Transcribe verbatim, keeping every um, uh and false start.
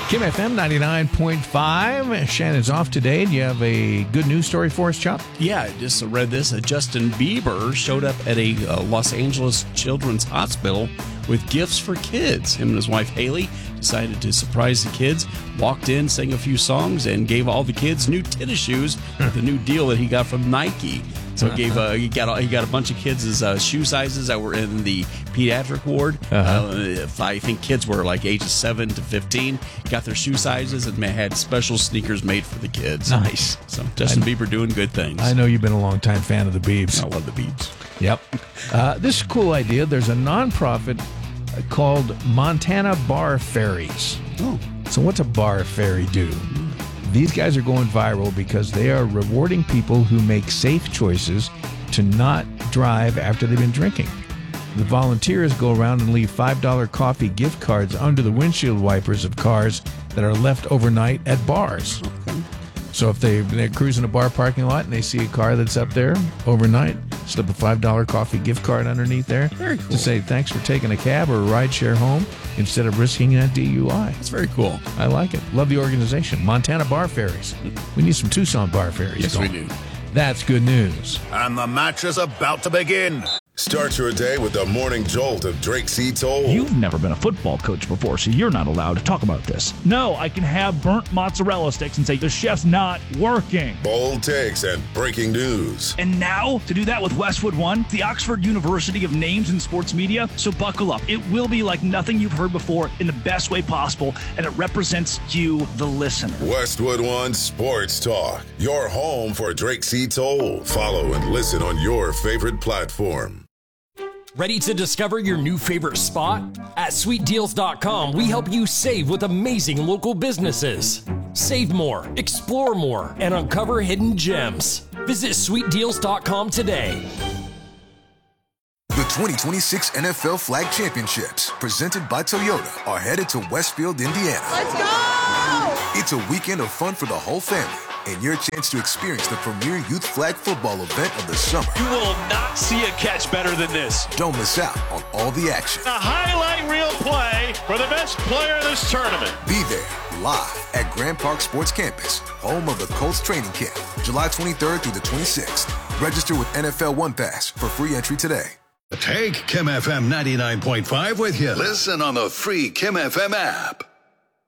Kim F M ninety-nine point five. Shannon's off today. Do you have a good news story for us, Chop? Yeah, I just read this. Uh, Justin Bieber showed up at a uh, Los Angeles Children's Hospital with gifts for kids. Him and his wife, Haley, decided to surprise the kids, walked in, sang a few songs, and gave all the kids new tennis shoes with the new deal that he got from Nike. So he gave uh, he got he got a bunch of kids' uh, shoe sizes that were in the pediatric ward. Uh-huh. Uh, I think kids were like ages seven to fifteen. Got their shoe sizes and had special sneakers made for the kids. Nice. So Justin Bieber doing good things. I know you've been a long-time fan of the Biebs. I love the Biebs. Yep. Uh, this is a cool idea. There's a nonprofit called Montana Bar Fairies. Oh. So what's a bar fairy do? These guys are going viral because they are rewarding people who make safe choices to not drive after they've been drinking. The volunteers go around and leave five dollar coffee gift cards under the windshield wipers of cars that are left overnight at bars. Okay. So if they, they're cruising a bar parking lot and they see a car that's up there overnight, slip a five dollar coffee gift card underneath there. Very cool. To say thanks for taking a cab or a ride share home instead of risking a D U I. That's very cool. I like it. Love the organization. Montana Bar Fairies. We need some Tucson Bar Fairies. Yes, going. we do. That's good news. And the match is about to begin. Start your day with the morning jolt of Drake C. Toll. You've never been a football coach before, so you're not allowed to talk about this. No, I can have burnt mozzarella sticks and say the chef's not working. Bold takes and breaking news. And now, to do that with Westwood One, the Oxford University of Names in Sports Media, so buckle up. It will be like nothing you've heard before in the best way possible, and it represents you, the listener. Westwood One Sports Talk, your home for Drake C. Toll. Follow and listen on your favorite platform. Ready to discover your new favorite spot? At sweet deals dot com, we help you save with amazing local businesses. Save more, explore more, and uncover hidden gems. Visit sweet deals dot com today. The twenty twenty-six N F L Flag Championships, presented by Toyota, are headed to Westfield, Indiana. Let's go! It's a weekend of fun for the whole family, and your chance to experience the premier youth flag football event of the summer. You will not see a catch better than this. Don't miss out on all the action. A highlight reel play for the best player in this tournament. Be there, live at Grand Park Sports Campus, home of the Colts training camp, July twenty-third through the twenty-sixth. Register with N F L One Pass for free entry today. Take Kim F M ninety-nine point five with you. Listen on the free Kim F M app.